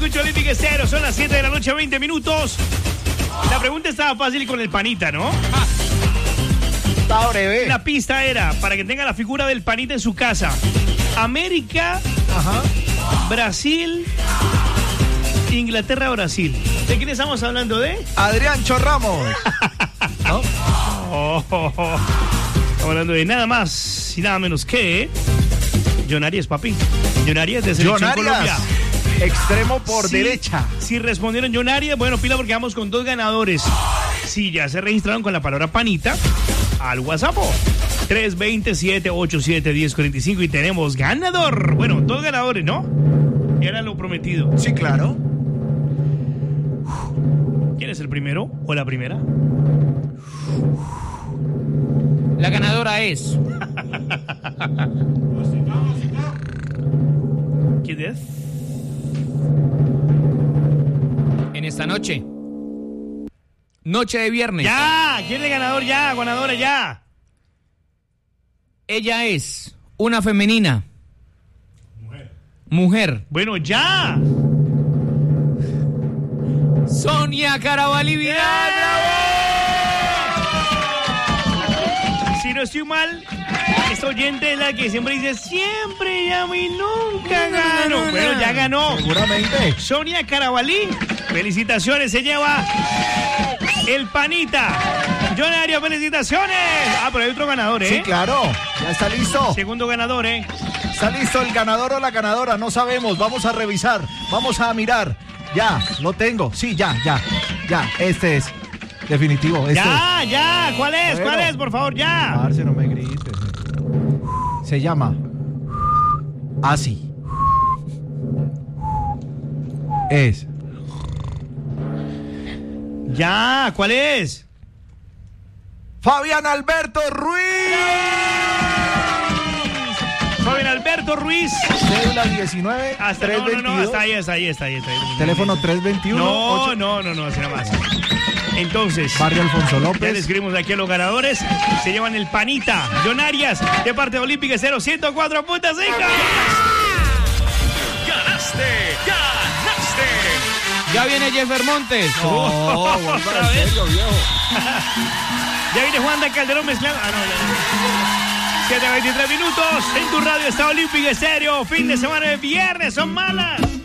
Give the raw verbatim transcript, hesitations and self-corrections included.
escucha Olímpica Estéreo. Son las siete de la noche, veinte minutos. La pregunta estaba fácil con el panita, ¿no? Está breve. La pista era para que tenga la figura del panita en su casa. América, Ajá. Brasil, Inglaterra, Brasil. ¿De quién estamos hablando de? Adrián Chorramos. ¿No? Oh, oh, oh. Estamos hablando de nada más y nada menos que John Arias, papi. John Arias de Selección John Arias, Colombia. extremo por Sí, derecha. Si respondieron John Arias, bueno, pila porque vamos con dos ganadores. Si ya se registraron con la palabra panita, al WhatsApp tres dos siete ocho siete uno cero cuatro cinco y tenemos ganador. Bueno, dos ganadores, ¿no? Era lo prometido. Sí, claro. ¿Quién es el primero o la primera? La ganadora es... ¿Quién es? En esta noche. Noche de viernes. ¡Ya! ¿Quién es el ganador? ¡Ya! ¡Ganadora, ya! Ella es una femenina. Mujer. Mujer. Bueno, ya. Sonia Carabalí Vidal. Si no estoy mal, esta oyente es la que siempre dice siempre llamo y nunca gano. Bueno, ya ganó. Seguramente. Sonia Carabalí, felicitaciones, se lleva el panita. John Arias, felicitaciones. Ah, pero hay otro ganador, ¿eh? Sí, claro. Ya está listo. Segundo ganador, ¿eh? Está listo el ganador o la ganadora. No sabemos. Vamos a revisar. Vamos a mirar. Ya, lo tengo. Sí, ya, ya. Ya, este es. Definitivo. Este Ya, ya. ¿Cuál es? Bueno. ¿Cuál es? Por favor, ya. Parce, no me grites. Se llama así. Es Ya, ¿cuál es? Fabián Alberto Ruiz. Fabián Alberto Ruiz. Cédula diecinueve Hasta, tres no, no, veintidós. no, hasta ahí, hasta ahí, hasta ahí, hasta ahí. Teléfono tres veintiuno. No, ocho. no, no, no, así nada más. Entonces, Barrio Alfonso ya les López. escribimos aquí a los ganadores. Se llevan el panita. John Arias, de parte de Olímpica cero ciento cuatro punto cinco. ¡Ganaste! ¡Ganaste! Ya viene Jeffer Montes. No, vuelva Otra en vez. serio, viejo. Ya viene Juan de Calderón mezclando. Ah, no, ya no. siete veintitrés minutos. En tu radio está Olímpica Estéreo. Fin de semana de viernes. Son malas.